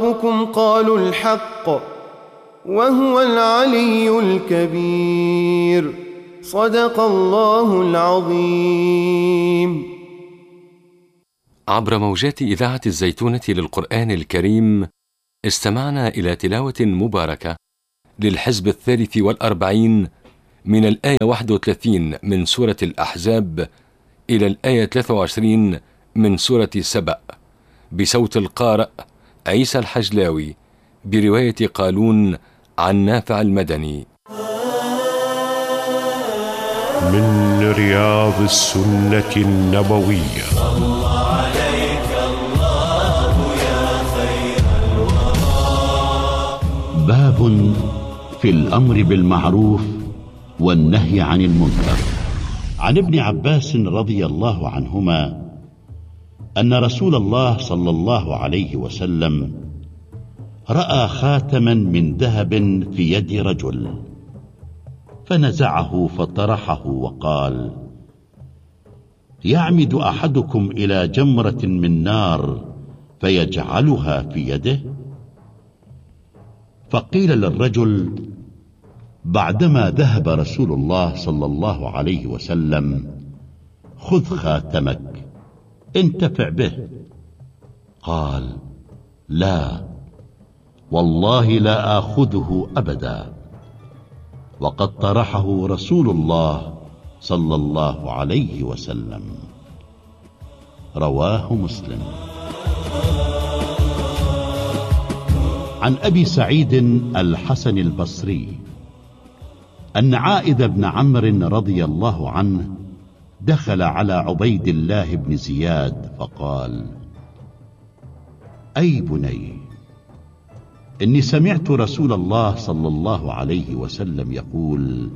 ربكم قالوا الحق وهو العلي الكبير. صدق الله العظيم. عبر موجات إذاعة الزيتونة للقرآن الكريم استمعنا إلى تلاوة مباركة للحزب 43 من الآية 31 من سورة الأحزاب إلى الآية 23 من سورة سبأ بصوت القارئ عيسى الحجلاوي برواية قالون عن نافع المدني. من رياض السنة النبوية. صلى عليك الله يا خير الورى. باب في الأمر بالمعروف والنهي عن المنكر. عن ابن عباس رضي الله عنهما أن رسول الله صلى الله عليه وسلم رأى خاتما من ذهب في يد رجل فنزعه فطرحه وقال: يعمد أحدكم إلى جمرة من نار فيجعلها في يده؟ فقيل للرجل بعدما ذهب رسول الله صلى الله عليه وسلم: خذ خاتمك انتفع به. قال: لا والله لا آخذه أبدا. وقد طرحه رسول الله صلى الله عليه وسلم. رواه مسلم. عن أبي سعيد الحسن البصري أن عائذ بن عمرو رضي الله عنه دخل على عبيد الله بن زياد فقال: أي بني، إني سمعت رسول الله صلى الله عليه وسلم يقول: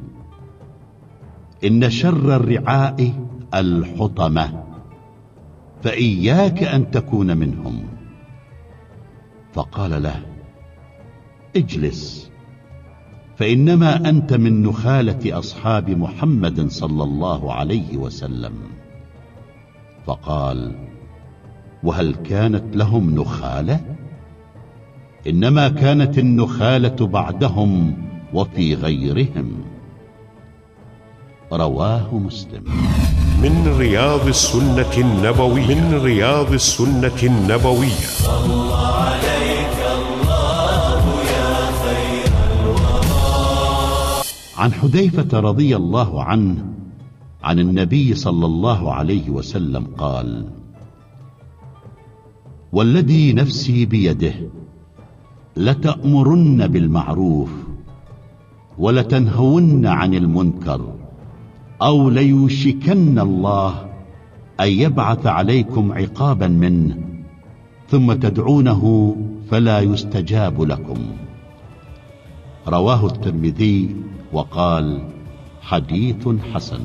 إن شر الرعاء الحطمة، فإياك أن تكون منهم. فقال له: اجلس، فإنما أنت من نخالة أصحاب محمد صلى الله عليه وسلم. فقال: وهل كانت لهم نخالة؟ إنما كانت النخالة بعدهم وفي غيرهم. رواه مسلم. من رياض السنة النبوية. من رياض السنة النبوية. صلى عليك الله يا خير الورى. عن حذيفة رضي الله عنه عن النبي صلى الله عليه وسلم قال: والذي نفسي بيده لتأمرن بالمعروف ولتنهون عن المنكر، أو ليوشكن الله أن يبعث عليكم عقابا منه ثم تدعونه فلا يستجاب لكم. رواه الترمذي وقال: حديث حسن.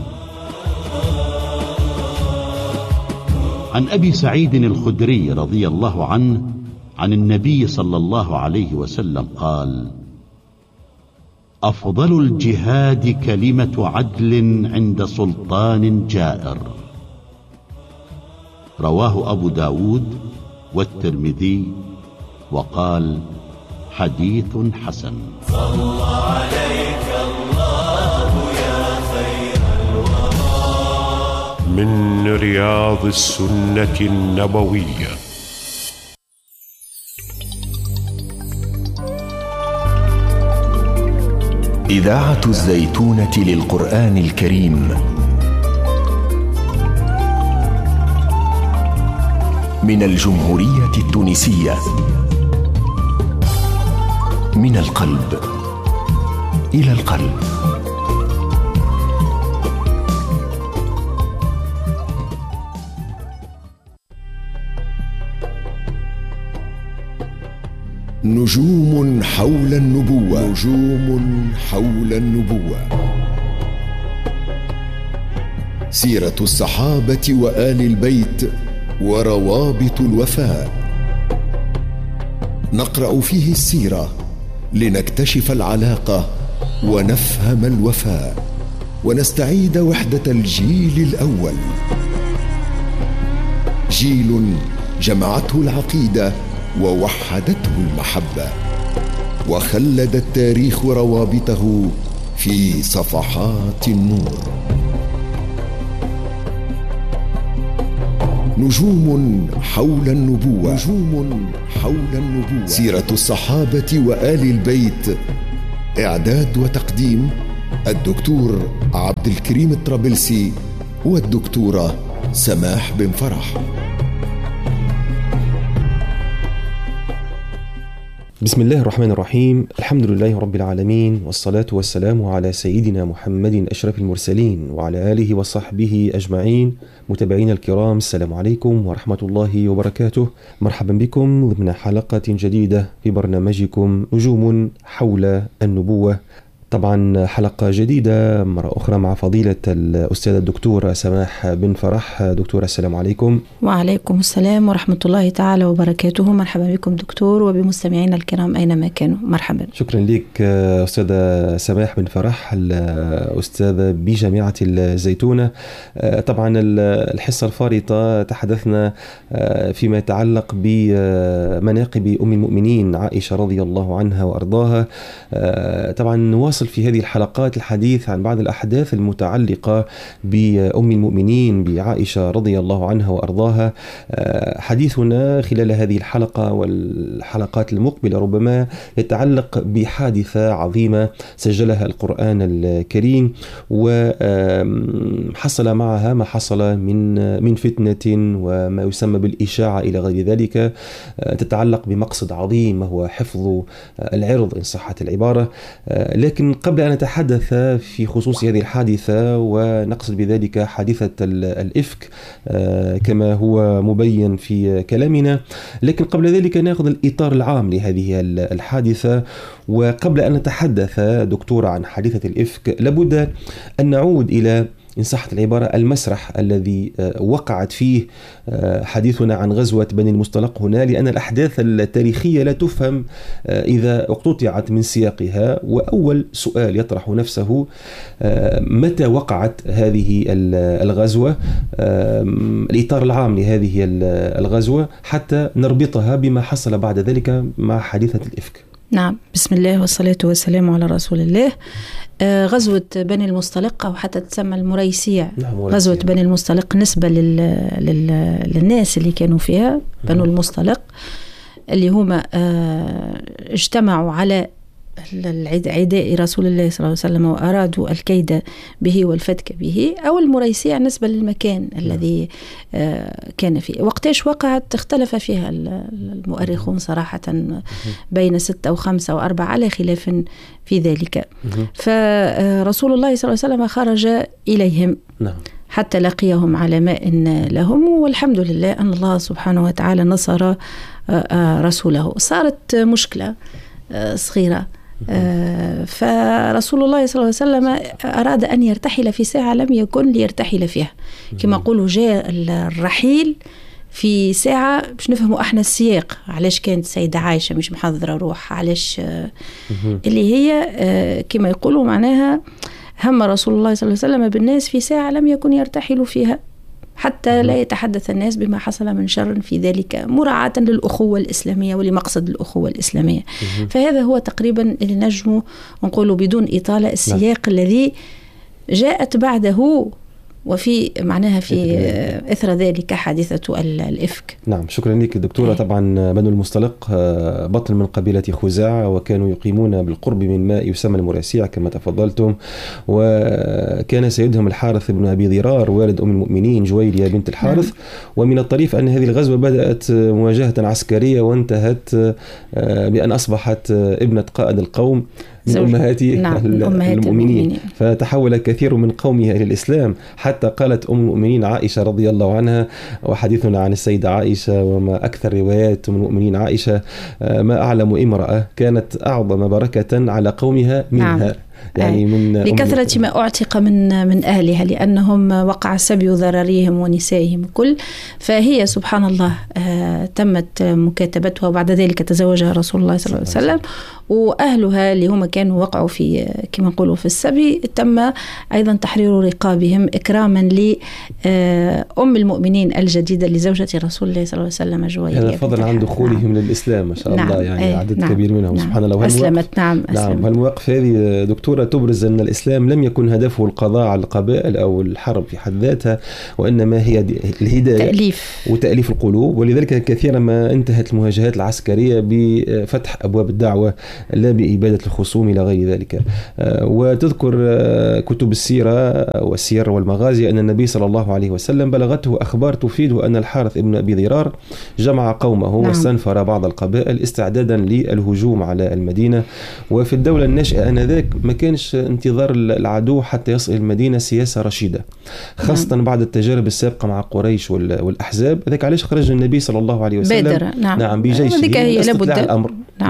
عن أبي سعيد الخدري رضي الله عنه عن النبي صلى الله عليه وسلم قال: أفضل الجهاد كلمة عدل عند سلطان جائر. رواه أبو داود والترمذي وقال: حديث حسن. صلى عليك الله يا خير الورى. من رياض السنة النبوية. إذاعة الزيتونة للقرآن الكريم من الجمهورية التونسية. من القلب إلى القلب. نجوم حول النبوة. نجوم حول النبوة. سيرة الصحابة وآل البيت وروابط الوفاء. نقرأ فيه السيرة لنكتشف العلاقة ونفهم الوفاء ونستعيد وحدة الجيل الأول، جيل جمعته العقيدة ووحدته المحبة، وخلد التاريخ روابطه في صفحات النور. نجوم حول النبوة، سيرة الصحابة وآل البيت. إعداد وتقديم الدكتور عبد الكريم الطرابلسي والدكتورة سماح بن فرح. بسم الله الرحمن الرحيم. الحمد لله رب العالمين، والصلاة والسلام على سيدنا محمد أشرف المرسلين وعلى آله وصحبه أجمعين. متابعين الكرام، السلام عليكم ورحمة الله وبركاته. مرحبا بكم ضمن حلقة جديدة في برنامجكم نجوم حول النبوة. طبعا حلقة جديدة مرة أخرى مع فضيلة الأستاذة الدكتورة سماح بن فرح. دكتورة السلام عليكم. وعليكم السلام ورحمة الله تعالى وبركاته. مرحبا بكم دكتور وبمستمعينا الكرام أينما كانوا. مرحبا. شكرا لك أستاذة سماح بن فرح، الأستاذة بجامعة الزيتونة. طبعا الحصة الفارطة تحدثنا فيما يتعلق بمناقب أم المؤمنين عائشة رضي الله عنها وأرضاها. طبعا نواصل في هذه الحلقات الحديث عن بعض الأحداث المتعلقة بأم المؤمنين بعائشة رضي الله عنها وأرضاها. حديثنا خلال هذه الحلقة والحلقات المقبلة ربما يتعلق بحادثة عظيمة سجلها القرآن الكريم، وحصل معها ما حصل من فتنة وما يسمى بالإشاعة إلى غير ذلك، تتعلق بمقصد عظيم وهو حفظ العرض إن صحت العبارة. لكن قبل أن نتحدث في خصوص هذه الحادثة، ونقصد بذلك حادثة الإفك كما هو مبين في كلامنا، لكن قبل ذلك نأخذ الإطار العام لهذه الحادثة. وقبل أن نتحدث دكتورة عن حادثة الإفك لابد أن نعود إلى إن صحت العبارة المسرح الذي وقعت فيه حديثنا عن غزوة بني المصطلق هنا، لأن الأحداث التاريخية لا تفهم إذا اقتطعت من سياقها. وأول سؤال يطرح نفسه: متى وقعت هذه الغزوة؟ الإطار العام لهذه الغزوة حتى نربطها بما حصل بعد ذلك مع حادثة الإفك. نعم، بسم الله والصلاة والسلام على رسول الله. غزوة بني المصطلق أو حتى تسمى المريسيع. غزوة بني المصطلق نسبة للناس اللي كانوا فيها بنو المصطلق، اللي هم اجتمعوا على عداء رسول الله صلى الله عليه وسلم وأرادوا الكيد به والفتك به. أو المريسيع نسبة للمكان الذي كان فيه. وقتاش وقعت اختلف فيها المؤرخون صراحة، بين 6 و5 و4 على خلاف في ذلك. فرسول الله صلى الله عليه وسلم خرج إليهم حتى لقيهم على ماء لهم، والحمد لله أن الله سبحانه وتعالى نصر رسوله. صارت مشكلة صغيرة، فرسول الله صلى الله عليه وسلم أراد أن يرتحل في ساعة لم يكن ليرتحل فيها. كما قولوا جاء الرحيل في ساعة باش نفهموا احنا السياق، علاش كانت السيدة عائشة مش محضرة روح، علاش اللي هي كما يقولوا معناها هم رسول الله صلى الله عليه وسلم بالناس في ساعة لم يكن يرتحل فيها، حتى لا يتحدث الناس بما حصل من شر في ذلك، مراعاة للأخوة الإسلامية ولمقصد الأخوة الإسلامية. فهذا هو تقريبا اللي نجمه نقوله بدون إطالة السياق الذي جاءت بعده، وفي معناها في إثر ذلك حادثة الإفك. نعم، شكرا لك دكتورة. طبعا بنو المصطلق بطن من قبيلة خزاعة، وكانوا يقيمون بالقرب من ماء يسمى المريسيع كما تفضلتم، وكان سيدهم الحارث بن أبي ضرار والد أم المؤمنين جويرية بنت الحارث. ومن الطريف أن هذه الغزوة بدأت مواجهة عسكرية وانتهت بأن أصبحت ابنة قائد القوم من أمهات المؤمنين، فتحول كثير من قومها إلى الإسلام، حتى قالت أم المؤمنين عائشة رضي الله عنها، وحديثنا عن السيدة عائشة وما أكثر روايات أم المؤمنين عائشة، ما أعلم امرأة كانت أعظم بركة على قومها منها. يعني من لكثرة ما أعتق من أهلها، لأنهم وقع سبي ذراريهم ونسائهم كل. فهي سبحان الله تمت مكاتبتها، وبعد ذلك تزوجها رسول الله صلى الله عليه وسلم. وأهلها اللي هم كانوا وقعوا في كما نقولوا في السبي تم أيضا تحرير رقابهم إكراما لأم المؤمنين الجديدة لزوجة رسول الله صلى الله عليه وسلم جويرية. هذا فضلا عن دخولهم للإسلام ما شاء الله، يعني عدد كبير منهم سبحان الله. أسلمت. نعم. هالمواقف هذه دكتورة تبرز أن الإسلام لم يكن هدفه القضاء على القبائل أو الحرب في حد ذاتها، وإنما هي الهداية وتأليف القلوب. ولذلك كثيرا ما انتهت المواجهات العسكرية بفتح أبواب الدعوة لا بإبادة الخصوم إلى غير ذلك. وتذكر كتب السيرة والسير والمغازي أن النبي صلى الله عليه وسلم بلغته أخبار تفيد أن الحارث ابن أبي ضرار جمع قومه واستنفر بعض القبائل استعدادا للهجوم على المدينة. وفي الدولة الناشئة آنذاك ما كانش انتظار العدو حتى يصل المدينة سياسة رشيدة، خاصة بعد التجارب السابقة مع قريش والأحزاب. ذلك علاش خرج النبي صلى الله عليه وسلم بجيشه لاستطلاع الأمر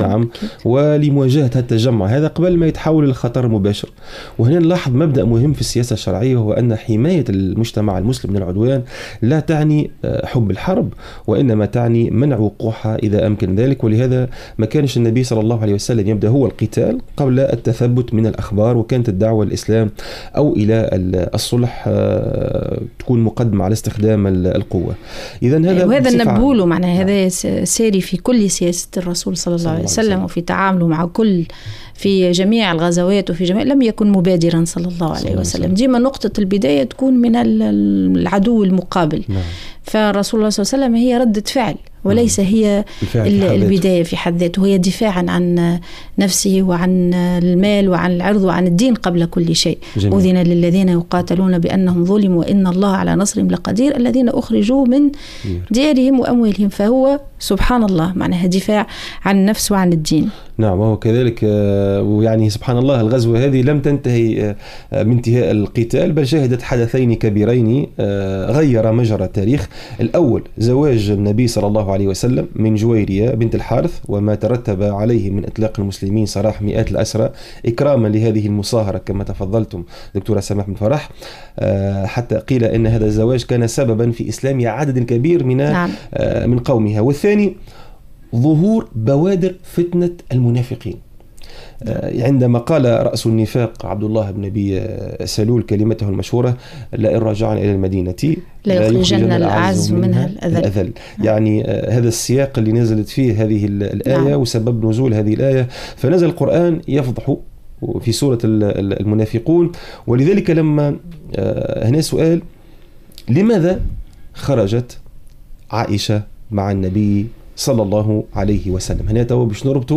ولمواجهة التجمع هذا قبل ما يتحول للخطر المباشر. وهنا نلاحظ مبدأ مهم في السياسة الشرعية، وهو أن حماية المجتمع المسلم من العدوان لا تعني حب الحرب، وإنما تعني منع وقوعها إذا أمكن ذلك. ولهذا ما كانش النبي صلى الله عليه وسلم يبدأ هو القتال قبل التثبت من الأخبار، وكانت الدعوة الإسلام أو إلى الصلح تكون مقدمة على استخدام القوة. وهذا نبوله معنى هذا ساري في كل سياسة الرسول صلى الله عليه وسلم، وفي تعامله مع كل في جميع الغزوات وفي جميع لم يكن مبادرا صلى الله عليه وسلم. ديما نقطة البداية تكون من العدو المقابل. فالرسول الله صلى الله عليه وسلم هي ردة فعل وليس هي البداية في حد ذاته، هي دفاعا عن نفسه وعن المال وعن العرض وعن الدين قبل كل شيء. أذن للذين يقاتلون بأنهم ظلموا وإن الله على نصرهم لقدير الذين أخرجوا من ديارهم وأموالهم. فهو سبحان الله معناها دفاع عن النفس وعن الدين. نعم وهو كذلك. ويعني سبحان الله الغزوة هذه لم تنتهي بانتهاء القتال، بل شهدت حدثين كبيرين غير مجرى التاريخ. الأول زواج النبي صلى الله عليه وسلم من جويرية بنت الحارث، وما ترتب عليه من إطلاق المسلمين سراح مئات الأسرى إكراما لهذه المصاهرة كما تفضلتم دكتورة سماح بن فرح. حتى قيل أن هذا الزواج كان سببا في إسلام عدد كبير من قومها. والثاني ظهور بوادر فتنة المنافقين، عندما قال رأس النفاق عبد الله بن أبي سلول كلمته المشهورة: لئن رجعنا إلى المدينة لا يخرجن الأعز منها الأذل. يعني هذا السياق اللي نزلت فيه هذه الآية وسبب نزول هذه الآية. فنزل القرآن يفضح في سورة المنافقون. ولذلك لما هنا سؤال: لماذا خرجت عائشة مع النبي صلى الله عليه وسلم؟ هنا تو باش نربطوا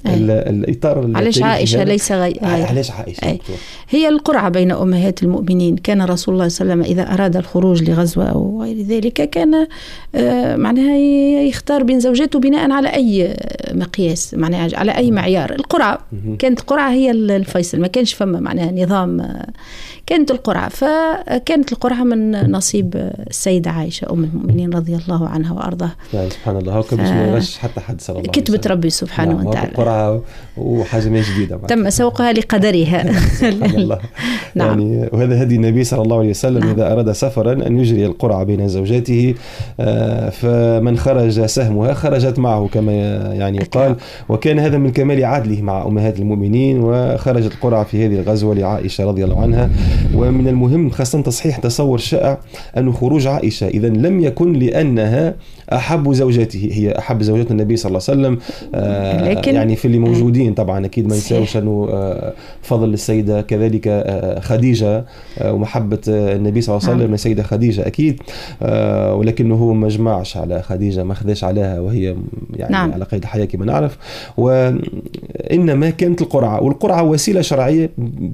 الإطار. علاش عائشة ليس علاش عائشة؟ هي القرعة بين أمهات المؤمنين. كان رسول الله صلى الله عليه وسلم إذا أراد الخروج لغزوة أو غير ذلك كان معناها يختار بين زوجاته بناء على أي مقياس، معناها على أي معيار. القرعة كانت القرعة هي الفيصل، ما كانش فما معناها نظام، كانت القرعة. فكانت القرعة من نصيب السيدة عائشة أم المؤمنين رضي الله عنها وأرضاها. سبحان الله هو ما يغش حتى حد صلى الله عليه وسلم. كتبت ربي سبحانه وتعالى. القرعة وحاجة جديدة تم سوقها لقدرها. الله. نعم. يعني وهذا هدي النبي صلى الله عليه وسلم. نعم. إذا أراد سفرا أن يجري القرعة بين زوجاته، فمن خرج سهمها خرجت معه كما يعني يقال. وكان هذا من كمال عدله مع أمهات المؤمنين. وخرجت القرعة في هذه الغزوة لعائشة رضي الله عنها. ومن المهم خاصة تصحيح تصور شائع أن خروج عائشة إذن لم يكن لأنها أحب زوجاته، هي أحب زوجات النبي صلى الله عليه وسلم. يعني في اللي موجودين طبعا أكيد ما ينساوش أنه فضل السيدة كذلك خديجة ومحبة النبي صلى الله عليه وسلم السيدة خديجة أكيد. ولكنه هو ما جمعش على خديجة، ما خذاش عليها وهي يعني على قيد الحياة كما نعرف. وإنما كانت القرعة، والقرعة وسيلة شرعية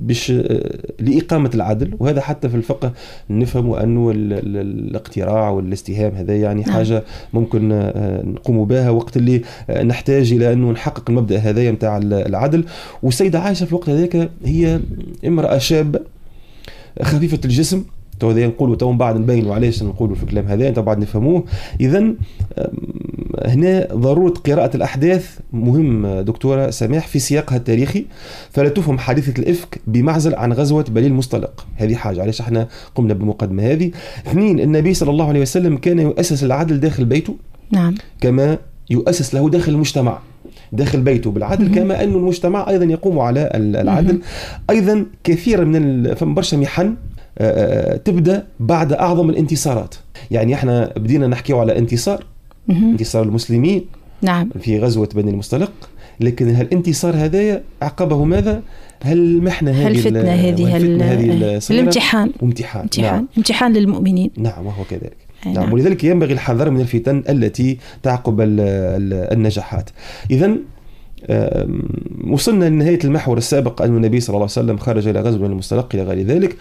لإقامة العدل. وهذا حتى في الفقه نفهم أنه الاقتراع والاستهام هذا يعني حاجة ممكن نقوم بها وقت اللي نحتاج إلى أنه نحقق المبدأ هذا متاع العدل. والسيدة عائشة في الوقت ذاك هي امرأة شابة خفيفة الجسم، تو هذا نقولوا تو بعد نبينوا علاش نقولوا في الكلام هذا تو بعد نفهموه. إذا هنا ضرورة قراءة الأحداث مهم دكتورة سماح في سياقها التاريخي، فلا تفهم حادثة الإفك بمعزل عن غزوة بني المصطلق. هذه حاجة علاش احنا قمنا بالمقدمة هذه. 2 النبي صلى الله عليه وسلم كان يؤسس العدل داخل بيته، نعم، كما يؤسس له داخل المجتمع، داخل بيته بالعدل، كما أن المجتمع أيضا يقوم على العدل. أيضا كثيرا من برشا محن تبدأ بعد أعظم الانتصارات. يعني احنا بدينا نحكيه على انتصار المسلمين، نعم، في غزوة بني المصطلق، لكن هالانتصار هذايا عقبه ماذا؟ هالمحنة هذه، الفتنة هذه، الامتحان، نعم. امتحان للمؤمنين، نعم، وهو كذلك. نعم. ولذلك ينبغي الحذر من الفتن التي تعقب النجاحات. إذن وصلنا لنهاية المحور السابق أن النبي صلى الله عليه وسلم خرج إلى غزوة بني المصطلق إلى غير ذلك.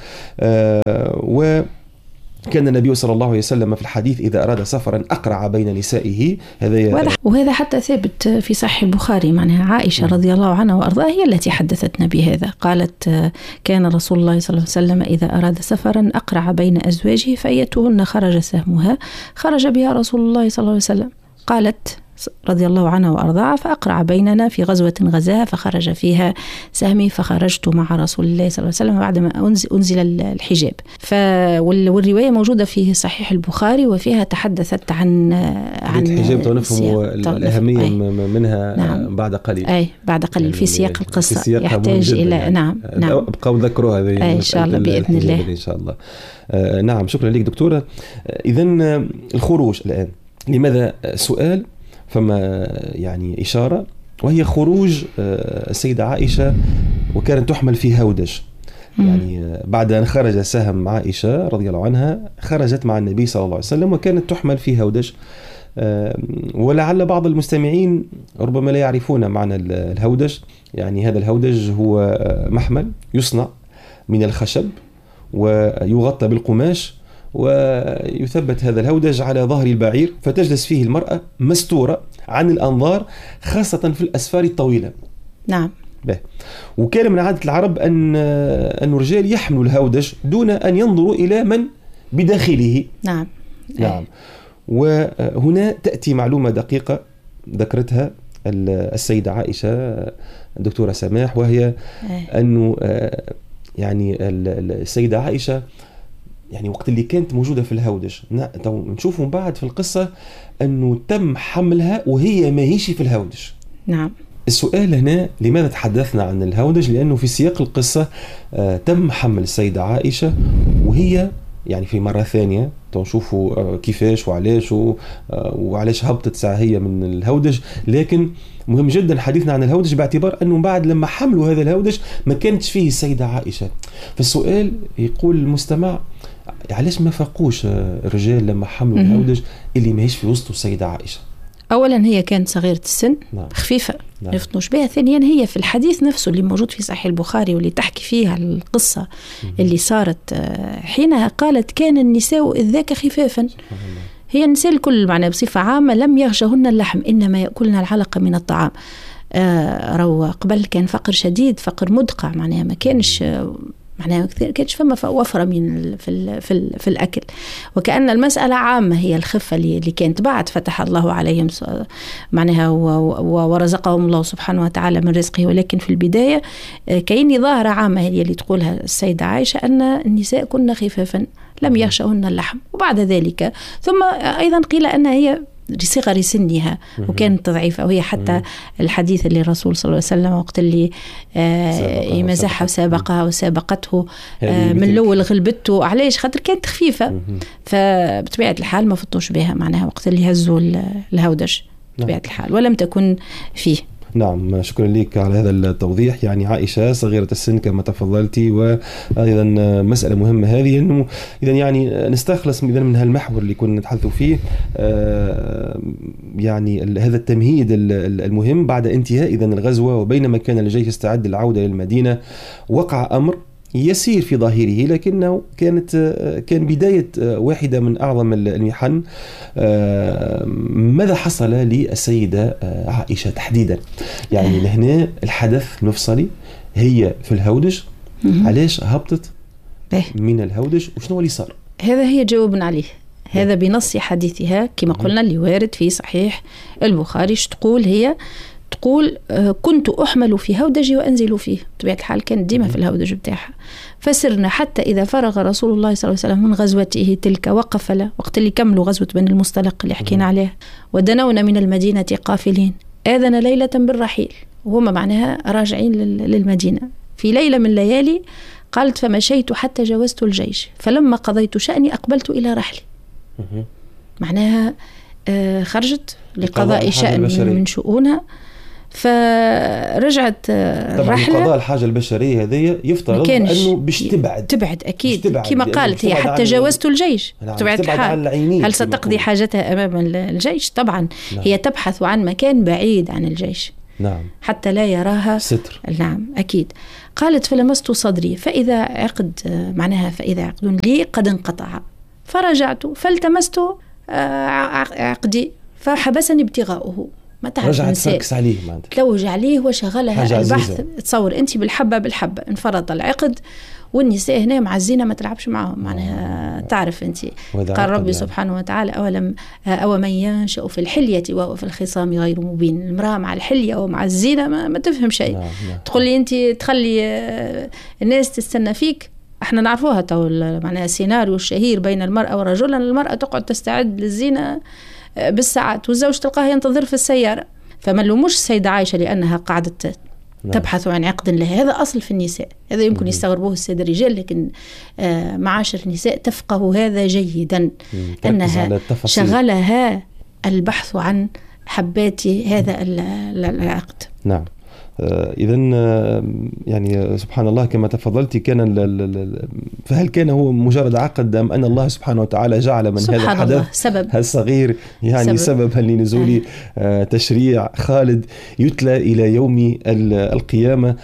وكان النبي صلى الله عليه وسلم في الحديث إذا أراد سفرا أقرع بين نسائه. وهذا حتى ثابت في صحيح البخاري، معناها عائشة رضي الله عنها وأرضاها هي التي حدثتنا بهذا. قالت كان رسول الله صلى الله عليه وسلم إذا أراد سفرا أقرع بين أزواجه فأيتهن خرج سهمها خرج بها رسول الله صلى الله عليه وسلم. قالت رضي الله عنها وأرضاها فأقرع بيننا في غزوة غزاها فخرج فيها سهمي فخرجت مع رسول الله صلى الله عليه وسلم بعدما أنزل الحجاب. والرواية موجودة في صحيح البخاري وفيها تحدثت عن الحجاب، ونفهم الأهمية منها. نعم. بعد قليل، بعد قليل في سياق القصة يحتاج إلى يعني. نعم أبقوا ذكروا هذه إن شاء الله بإذن الله إن شاء الله. نعم، شكرا لك دكتورة. إذن الخروج الآن، لماذا سؤال؟ فما يعني إشارة، وهي خروج السيدة عائشة وكانت تحمل في هودج. يعني بعد أن خرج سهم عائشة رضي الله عنها خرجت مع النبي صلى الله عليه وسلم وكانت تحمل في هودج. ولعل بعض المستمعين ربما لا يعرفون معنى الهودج. يعني هذا الهودج هو محمل يصنع من الخشب ويغطى بالقماش، ويثبت هذا الهودج على ظهر البعير، فتجلس فيه المرأة مستورة عن الأنظار خاصة في الأسفار الطويلة. نعم. وكان من عادة العرب أن الرجال يحملوا الهودج دون أن ينظروا إلى من بداخله. نعم. نعم. وهنا تأتي معلومة دقيقة ذكرتها السيدة عائشة الدكتورة سماح، وهي أنه يعني السيدة عائشة يعني وقت اللي كانت موجودة في الهودج، نشوفهم بعد في القصة أنه تم حملها وهي ما هيش في الهودج. نعم. السؤال هنا لماذا تحدثنا عن الهودج؟ لأنه في سياق القصة تم حمل السيدة عائشة وهي يعني في مرة ثانية نشوفوا كيفاش وعلاش هبطت ساعة هي من الهودج. لكن مهم جدا حديثنا عن الهودج باعتبار أنه بعد لما حملوا هذا الهودج ما كانتش فيه السيدة عائشة. فالسؤال يقول المستمع علاش ما فاقوش الرجال لما حملوا الهودج اللي ما هيش في وسطه السيدة عائشة؟ أولا هي كانت صغيرة السن. نعم. خفيفة. نعم. نفتنوش بها. ثانيا هي في الحديث نفسه اللي موجود في صحيح البخاري واللي تحكي فيها القصة اللي صارت حينها قالت كان النساء إذ ذاك خفافا. هي النساء الكل معناها بصفة عامة لم يغشهن اللحم إنما يأكلن العلقة من الطعام. رو قبل كان فقر شديد، فقر مدقع، معناها ما كانش معناها كانش فما وفرة من في الأكل، وكأن المسألة عامة هي الخفة اللي كانت بعد فتح الله عليهم معناها ورزقهم الله سبحانه وتعالى من رزقه. ولكن في البداية كأني ظاهرة عامة هي اللي تقولها السيدة عائشة أن النساء كن خفافا لم يغشهن اللحم. وبعد ذلك ثم أيضا قيل أن هي لصغر سنها وكانت ضعيفة، وهي حتى الحديث اللي الرسول صلى الله عليه وسلم وقت اللي يمزحها وسابقها وسابقته من لول غلبته علاش خاطر كانت خفيفة. فبطبيعة الحال ما فطوش بها معناها وقت اللي هزوا الهودج بطبيعة الحال ولم تكن فيه. نعم، شكرا لك على هذا التوضيح. يعني عائشة صغيرة السن كما تفضلتي، وأيضا مسألة مهمة هذه أنه إذا يعني نستخلص من هالمحور اللي كنا نتحدث فيه يعني هذا التمهيد المهم بعد انتهاء إذا الغزوة، وبينما كان الجيش يستعد للعودة للمدينة وقع أمر يسير في ظاهره لكنه كان بداية واحدة من أعظم المحن. ماذا حصل للسيدة عائشة تحديدا؟ يعني لهنا الحدث مفصلي، هي في الهودج علاش هبطت من الهودج، وشنو اللي صار؟ هذا هي جاوبنا عليه. هذا بنص حديثها كما قلنا اللي وارد في صحيح البخاري. تقول هي تقول كنت أحمل في هودجي وأنزل فيه، بطبيعة الحال كانت ديما في الهودج بتاعها. فسرنا حتى إذا فرغ رسول الله صلى الله عليه وسلم من غزوته تلك وقفل وقت اللي كملوا غزوة بني المصطلق اللي حكينا عليها، ودنونا من المدينة قافلين، آذن ليلة بالرحيل، وهم معناها راجعين للمدينة. في ليلة من الليالي قالت فمشيت حتى جاوزت الجيش، فلما قضيت شأني أقبلت إلى رحلي. معناها خرجت لقضاء شأن من شؤونها، فرجعت رحلة. قضاء الحاجة البشرية هذه يفترض أنه باش تبعد أكيد كما قالت هي حتى جاوزت الجيش. تبعد الحال هل ستقضي حاجتها أمام الجيش؟ طبعا هي تبحث عن مكان بعيد عن الجيش حتى لا يراها ستر. أكيد. قالت فلمست صدري فإذا فإذا عقد لي قد انقطع، فرجعت فالتمست عقدي فحبسني ابتغاؤه. ما تعرف رجعت تركز عليه، تلوج عليه وشغلها البحث. تصور أنت بالحبة انفرط العقد، والنساء هنا مع الزينة ما تلعبش معهم. معناها تعرف أنت قال ربي سبحانه وتعالى أو من ينشأ في الحلية وهو في الخصام غير مبين. المرأة مع الحلية ومع الزينة ما تفهم شيء. تقول لي أنت تخلي الناس تستنى فيك. احنا نعرفوها تو معناها السيناريو الشهير بين المرأة والرجل، أن المرأة تقعد تستعد للزينة بالساعات والزوج تلقاه ينتظر في السيارة. فما لومش السيدة عائشة لأنها قاعدة تبحث عن عقد لها. هذا أصل في النساء، هذا يمكن يستغربوه السادة الرجال، لكن معاشر النساء تفقه هذا جيدا، أنها شغلها البحث عن حبات هذا العقد. نعم. إذن يعني سبحان الله كما تفضلتي، فهل كان هو مجرد عقد أم أن الله سبحانه وتعالى جعل من هذا الحدث الصغير يعني سببا لنزول تشريع خالد يتلى إلى يوم القيامة؟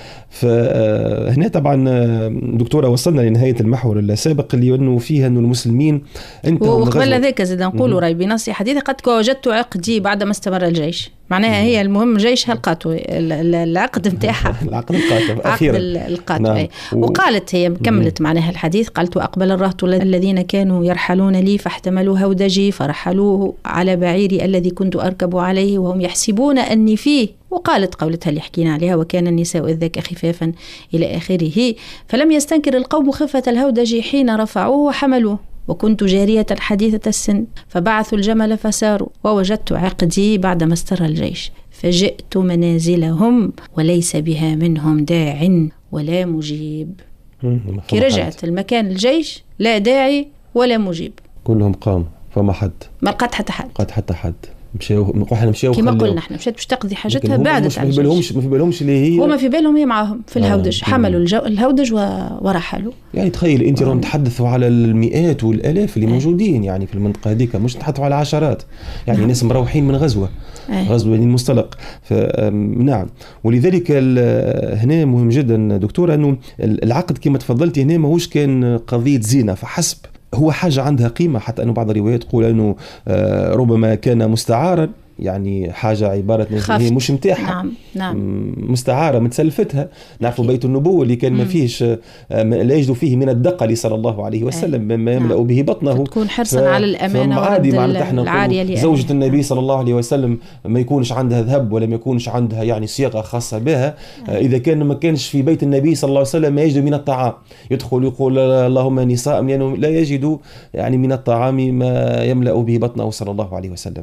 فهنا طبعا دكتورة وصلنا لنهاية المحور السابق اللي أنه فيها أنه المسلمين وقبل ذلك زيد نقولوا رأي بنص حديث قد وجدت عقدي بعدما استمر الجيش. معناها هي المهم جيشها القاتو العقد متاعها العقد القاتو أخيرا القاتو. وقالت هي كملت معناها الحديث، قالت وأقبل الرهط الذين كانوا يرحلون لي فاحتملوا هودجي فرحلوه على بعيري الذي كنت أركب عليه وهم يحسبون أني فيه. وقالت قولتها اللي حكينا عليها وكان النساء إذ ذاك خفافا إلى آخره. فلم يستنكر القوم خفة الهودج حين رفعوه وحملوه، وكنت جارية حديثة السن فبعثوا الجمل فساروا، ووجدت عقدي بعدما استر الجيش فجئت منازلهم وليس بها منهم داع ولا مجيب. كي رجعت المكان الجيش لا داعي ولا مجيب، كلهم قام فما حد ما لقات حتى حد مشيو كما قلنا احنا مشات باش تقضي حاجتها بعدت على الجيش. ما في بالهمش اللي هي وما في بالهم هي معهم في الهودج. حملوا الهودج ورحلوا. يعني تخيل انت راهم نتحدثوا على المئات والالاف اللي موجودين يعني في المنطقه هذيك، مش نتحدثوا على عشرات يعني ناس مروحين من غزوه بني المصطلق. نعم. ولذلك هنا مهم جدا دكتوره انه العقد كما تفضلتي هنا ماهوش كان قضيه زينه فحسب، هو حاجة عندها قيمة، حتى أنه بعض الروايات تقول أنه ربما كان مستعارا، يعني حاجة عبارة هي مش متاحة. نعم. مستعارة متسلفتها. نعرفوا بيت النبوة اللي كان ما فيش لا يجد فيه من الدقل صلى الله عليه وسلم مما يملأ به بطنه. تكون حرصا على الأمانة ورد العارية. زوجة النبي صلى الله عليه وسلم ما يكونش عندها ذهب ولا ما يكونش عندها يعني صيغة خاصة بها. إذا كان ما كانش في بيت النبي صلى الله عليه وسلم ما يجد من الطعام، يدخل يقول اللهم إني صائم، لأنه لا يجد يعني من الطعام ما يملأ به بطنه صلى الله عليه وسلم.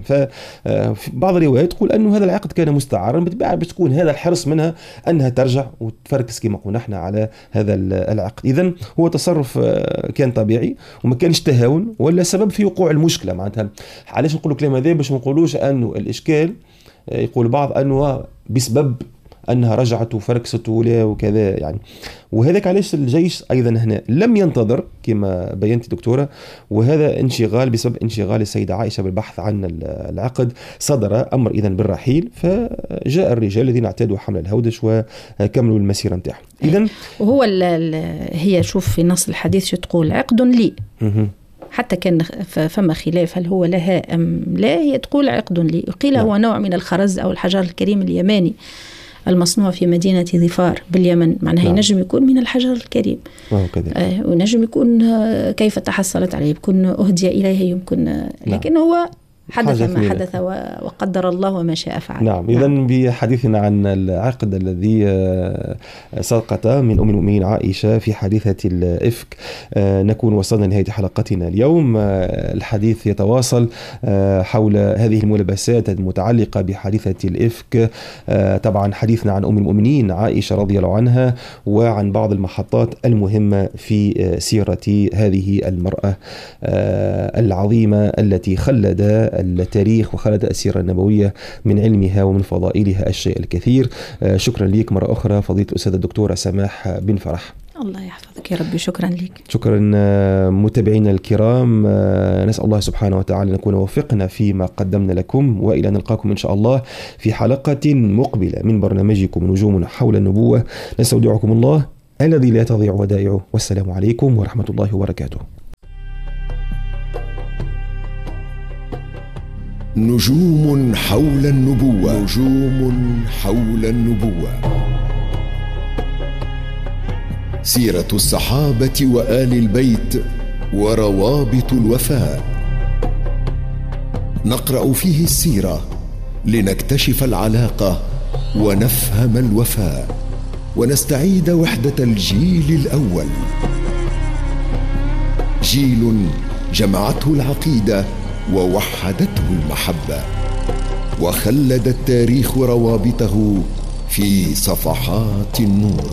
بعض الروايات تقول أنه هذا العقد كان مستعارا، بتكون هذا الحرص منها أنها ترجع وتفركس كما قلنا احنا على هذا العقد. إذن هو تصرف كان طبيعي وما كانش تهاون ولا سبب في وقوع المشكلة. معناتها علاش نقولوا كلام هذا؟ باش ما نقولوش أنه الإشكال يقول بعض أنه بسبب أنها رجعت وفركست ولا وكذا يعني. وهذاك علاش الجيش أيضا هنا لم ينتظر كما بينت دكتورة، وهذا انشغال بسبب انشغال السيدة عائشة بالبحث عن العقد صدر أمر إذن بالرحيل، فجاء الرجال الذين اعتادوا حمل الهودج وكملوا المسيرة متاعهم. إذن وهو هي شوف في نص الحديث شو تقول عقد لي، حتى كان فما خلاف هل هو لها أم لا، هي تقول عقد لي. قيل هو نوع من الخرز أو الحجر الكريم اليماني المصنوع في مدينة ظفار باليمن، معناها ينجم يكون من الحجر الكريم، ونجم يكون كيف تحصلت عليه، يكون أهدي إليها، يمكن لكن هو حدث ما حدث وقدر الله وما شاء فعل. نعم. إذن بحديثنا عن العقد الذي سقط من أم المؤمنين عائشة في حادثة الإفك نكون وصلنا لنهاية حلقتنا اليوم. الحديث يتواصل حول هذه الملابسات المتعلقة بحادثة الإفك. طبعا حديثنا عن أم المؤمنين عائشة رضي الله عنها وعن بعض المحطات المهمة في سيرة هذه المرأة العظيمة التي خلد التاريخ وخلد السيرة النبوية من علمها ومن فضائلها الشيء الكثير. شكرا لك مرة أخرى فضيلة الأستاذة الدكتورة سماح بن فرح. الله يحفظك يا ربي. شكرا لك. شكرا متابعينا الكرام. نسأل الله سبحانه وتعالى أن نكون وفقنا فيما قدمنا لكم، وإلى نلقاكم إن شاء الله في حلقة مقبلة من برنامجكم نجوم حول النبوة. نستودعكم الله الذي لا تضيع ودائعه، والسلام عليكم ورحمة الله وبركاته. نجوم حول النبوة. نجوم حول النبوة. سيرة الصحابة وآل البيت وروابط الوفاء. نقرأ فيه السيرة لنكتشف العلاقة ونفهم الوفاء ونستعيد وحدة الجيل الأول، جيل جمعته العقيدة ووحدته المحبة، وخلد التاريخ روابطه في صفحات النور.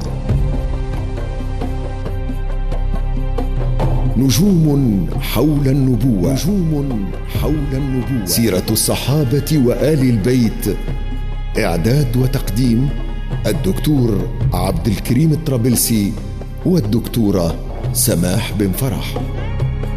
نجوم حول النبوة. نجوم حول النبوة. سيرة الصحابة وآل البيت. إعداد وتقديم الدكتور عبد الكريم الطرابلسي والدكتورة سماح بن فرح.